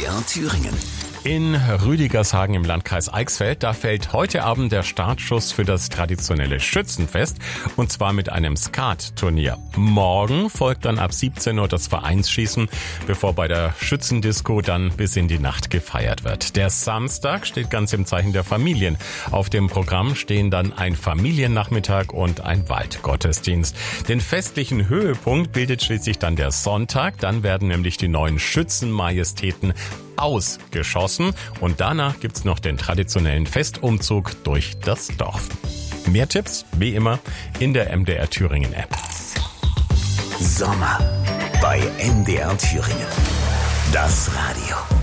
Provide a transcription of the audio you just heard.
MDR Thüringen. In Rüdigershagen im Landkreis Eichsfeld, da fällt heute Abend der Startschuss für das traditionelle Schützenfest, und zwar mit einem Skat-Turnier. Morgen folgt dann ab 17 Uhr das Vereinsschießen, bevor bei der Schützendisco dann bis in die Nacht gefeiert wird. Der Samstag steht ganz im Zeichen der Familien. Auf dem Programm stehen dann ein Familiennachmittag und ein Waldgottesdienst. Den festlichen Höhepunkt bildet schließlich dann der Sonntag. Dann werden nämlich die neuen Schützenmajestäten ausgeschossen und danach gibt's noch den traditionellen Festumzug durch das Dorf. Mehr Tipps, wie immer, in der MDR Thüringen App. Sommer bei MDR Thüringen. Das Radio.